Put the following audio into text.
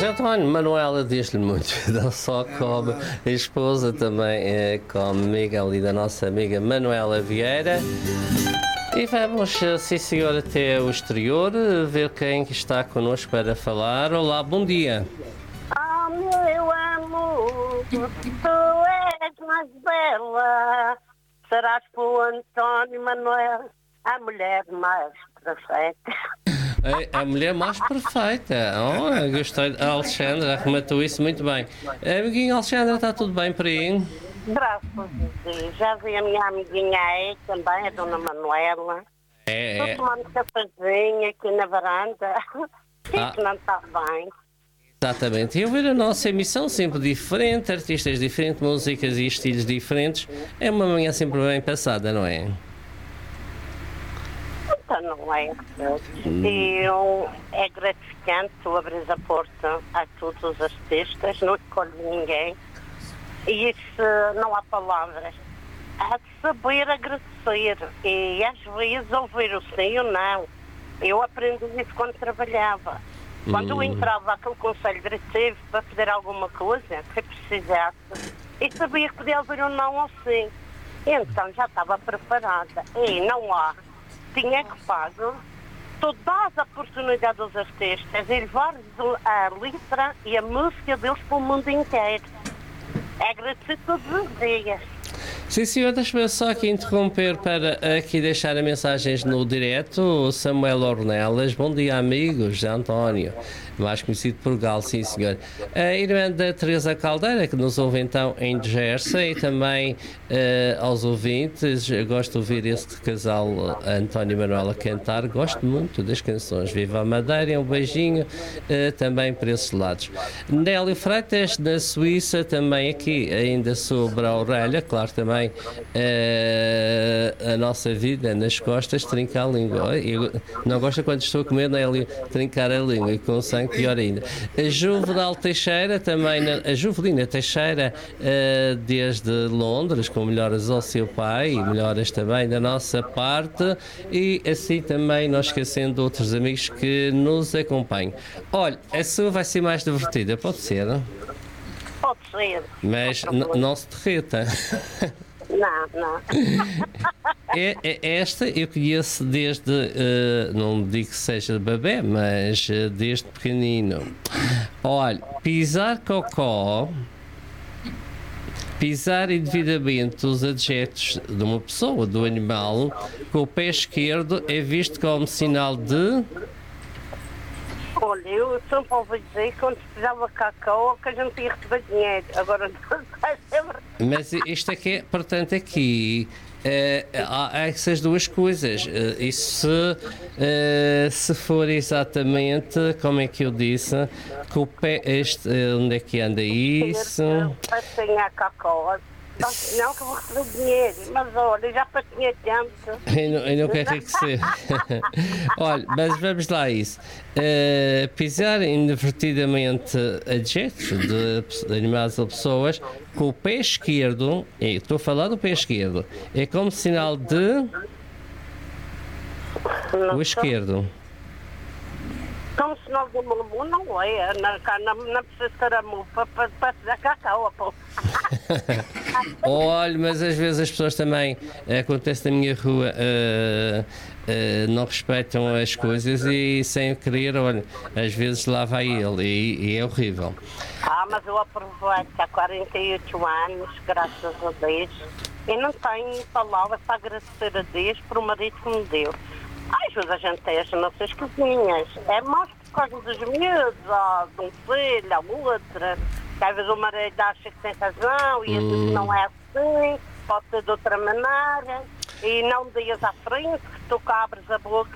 Zé António, Manuela diz-lhe muito, não só come, a esposa também come amiga ali da nossa amiga Manuela Vieira. E vamos, sim senhor, até o exterior, ver quem que está connosco para falar. Olá, bom dia. Ah, meu amor, tu és mais bela. Serás para o António Manuel a mulher mais perfeita. A mulher mais perfeita. Oh, gostei. A Alexandra arrematou isso muito bem. Amiguinho Alexandra, está tudo bem por aí? Graças a Deus. Já vi a minha amiguinha aí também, a dona Manuela. Estou tomando cafezinho aqui na varanda. Isso não está bem. Exatamente. E ouvir a nossa emissão sempre diferente, artistas diferentes, músicas e estilos diferentes, é uma manhã sempre bem passada, não é? Então não é. E é gratificante tu abres a porta a todos os artistas, não escolhe ninguém. E isso não há palavras. Há de saber agradecer. E às vezes ouvir o sim ou não. Eu aprendi isso quando trabalhava. Quando eu entrava àquele conselho diretivo para pedir alguma coisa que precisasse, e sabia que podia ouvir um não ou sim. Então já estava preparada. E não há. Tinha que pagar. Tu dás a oportunidade aos artistas e levar-lhes a letra e a música deles para o mundo inteiro. É agradecer todos os dias. Sim, senhor, deixa-me só aqui interromper para aqui deixar as mensagens no direto. Samuel Ornelas, bom dia amigos, José António, mais conhecido por Gal, sim senhor. A irmã da Teresa Caldeira, que nos ouve então em Jersey, e também aos ouvintes, eu gosto de ouvir este casal António e Manuela cantar, gosto muito das canções. Viva a Madeira, um beijinho também para esses lados. Nélio Freitas, da Suíça, também aqui, ainda sobre a orelha, claro, também a nossa vida nas costas trinca a língua. Eu não gosto quando estou a comer, Nélio, trincar a língua, e com sangue pior ainda. A Juvenal Teixeira, também, a Juvelina Teixeira, desde Londres, com melhoras ao seu pai e melhoras também da nossa parte, e assim também não esquecendo outros amigos que nos acompanham. Olha, a sua vai ser mais divertida, pode ser? Pode ser. Mas não se derreta. Não. Esta eu conheço desde, não digo que seja de bebê, mas desde pequenino. Olha, pisar cocó, pisar indevidamente os adjetos de uma pessoa, do animal, com o pé esquerdo é visto como sinal de... Olha, eu sempre ouvi dizer que quando se precisava cacau que a gente ia receber dinheiro. Agora não sei se é verdade. Mas isto aqui é, portanto, aqui há essas duas coisas. E se for exatamente, como é que eu disse, com o pé, onde é que anda isso? Assim a cacau. Não que eu vou receber dinheiro, mas olha, já tinha tempo. Eu não quero que seja. Olha, mas vamos lá a isso. Pisar invertidamente adjetos de animais ou pessoas com o pé esquerdo, estou a falar do pé esquerdo, é como sinal de o esquerdo. Como sinal de amor, não é. Não precisa ter amor para dar cacau, pô. Olha, mas às vezes as pessoas também, acontece na minha rua, não respeitam as coisas e sem querer, olha, às vezes lá vai ele e é horrível. Mas eu aproveito há 48 anos, graças a Deus, e não tenho palavras para agradecer a Deus por o marido que me deu. Às vezes a gente tem as nossas coisinhas, é mais por causa dos miúdos, de um filho, a outra. Às vezes o marido acha que tem razão e às vezes não é assim, pode ser de outra maneira. E não dias à frente que tu abres a boca